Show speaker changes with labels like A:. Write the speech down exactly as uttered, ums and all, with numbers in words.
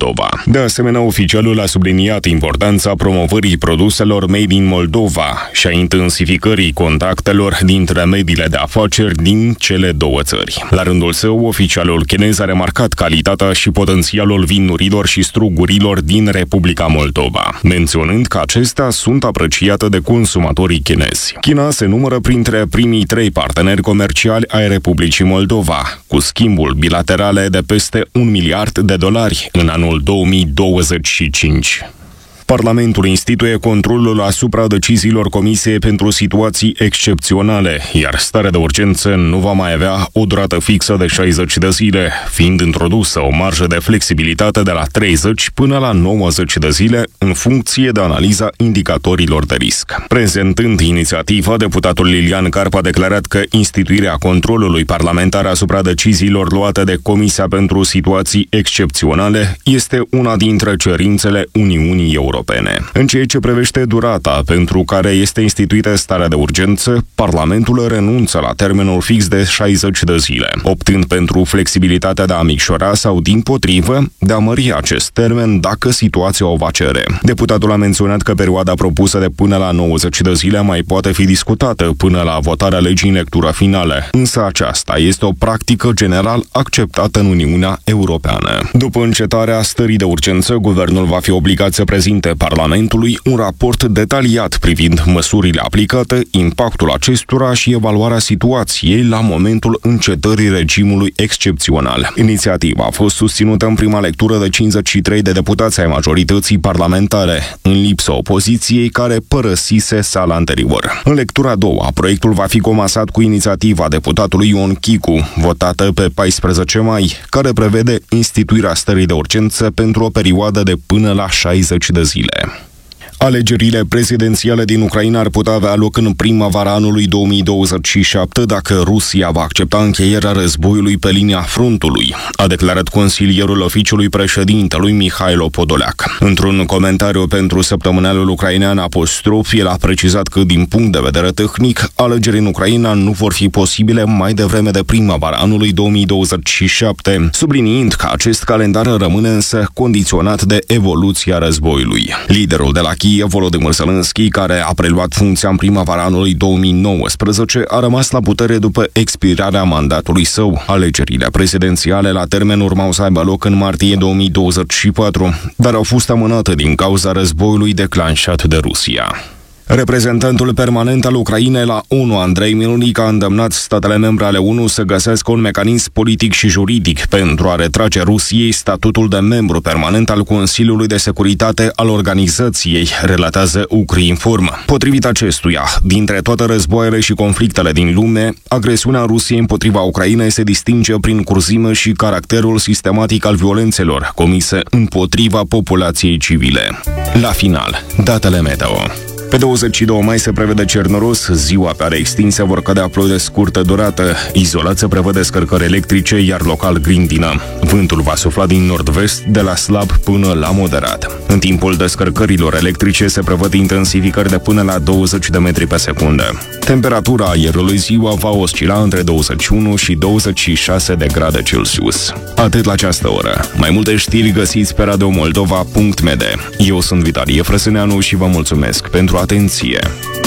A: Moldova. De asemenea, oficialul a subliniat importanța promovării produselor made in Moldova și a intensificării contactelor dintre mediile de afaceri din cele două țări. La rândul său, oficialul chinez a remarcat calitatea și potențialul vinurilor și strugurilor din Republica Moldova, menționând că acestea sunt apreciate de consumatorii chinezi. China se numără printre primii trei parteneri comerciali ai Republicii Moldova, cu schimbul bilaterale de peste un miliard de dolari în anul două mii douăzeci și cinci. Parlamentul instituie controlul asupra deciziilor Comisiei pentru situații excepționale, iar starea de urgență nu va mai avea o durată fixă de șaizeci de zile, fiind introdusă o marjă de flexibilitate de la treizeci până la nouăzeci de zile în funcție de analiza indicatorilor de risc. Prezentând inițiativa, deputatul Lilian Carp a declarat că instituirea controlului parlamentar asupra deciziilor luate de Comisia pentru situații excepționale este una dintre cerințele Uniunii Europene. Europene. În ceea ce privește durata pentru care este instituită starea de urgență, Parlamentul renunță la termenul fix de șaizeci de zile, optând pentru flexibilitatea de a micșora sau, dimpotrivă, de a mări acest termen dacă situația o va cere. Deputatul a menționat că perioada propusă de până la nouăzeci de zile mai poate fi discutată până la votarea legii în lectură finală, însă aceasta este o practică general acceptată în Uniunea Europeană. După încetarea stării de urgență, guvernul va fi obligat să prezinte Parlamentului un raport detaliat privind măsurile aplicate, impactul acestora și evaluarea situației la momentul încetării regimului excepțional. Inițiativa a fost susținută în prima lectură de cincizeci și trei de deputați ai majorității parlamentare, în lipsa opoziției care părăsise sala anterior. În lectura a doua, proiectul va fi comasat cu inițiativa deputatului Ion Chicu, votată pe paisprezece mai, care prevede instituirea stării de urgență pentru o perioadă de până la șaizeci de zile. Alegerile prezidențiale din Ucraina ar putea avea loc în primăvara anului două mii douăzeci și șapte dacă Rusia va accepta încheierea războiului pe linia frontului, a declarat consilierul oficiului președintelui Mihailo Podoleac. Într-un comentariu pentru săptămânalul ucrainean Apostrof, el a precizat că, din punct de vedere tehnic, alegerile în Ucraina nu vor fi posibile mai devreme de primăvara anului două mii douăzeci și șapte, subliniind că acest calendar rămâne însă condiționat de evoluția războiului. Liderul de la Kiev, Volodymyr Zelensky, care a preluat funcția în primăvara anului două mii nouăsprezece, a rămas la putere după expirarea mandatului său. Alegerile prezidențiale la termen urmau să aibă loc în martie două mii douăzeci și patru, dar au fost amânate din cauza războiului declanșat de Rusia. Reprezentantul permanent al Ucrainei la ONU, Andrei Milunic, a îndemnat statele membre ale ONU să găsească un mecanism politic și juridic pentru a retrage Rusiei statutul de membru permanent al Consiliului de Securitate al organizației, relatează Ukrinform. Potrivit acestuia, dintre toate războaiele și conflictele din lume, agresiunea Rusiei împotriva Ucrainei se distinge prin curzime și caracterul sistematic al violențelor comise împotriva populației civile. La final, datele meteo. Pe douăzeci și doi mai se prevede cer noros, ziua pe are extinse vor cădea ploi de scurtă durată, izolat se prevede scărcări electrice, iar local grindină. Vântul va sufla din nord-vest de la slab până la moderat. În timpul descărcărilor electrice se prevăd intensificări de până la douăzeci de metri pe secundă. Temperatura aerului ziua va oscila între douăzeci și unu și douăzeci și șase de grade Celsius. Atât la această oră. Mai multe știri găsiți pe radio moldova punct m d. Eu sunt Vitalie Frăsâneanu și vă mulțumesc pentru atenție.